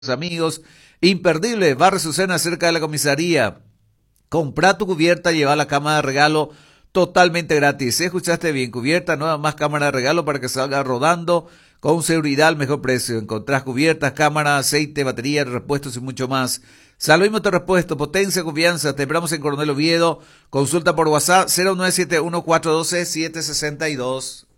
amigos, imperdible, Barrio Azucena cerca de la comisaría. Comprá tu cubierta, lleva la cámara de regalo totalmente gratis. ¿Sí? Escuchaste bien, cubierta, nueva más cámara de regalo para que salga rodando con seguridad al mejor precio. Encontrás cubiertas, cámara, aceite, batería, repuestos y mucho más. Salvemos tu repuesto, potencia, confianza. Te esperamos en Coronel Oviedo. Consulta por WhatsApp 0971 412 762.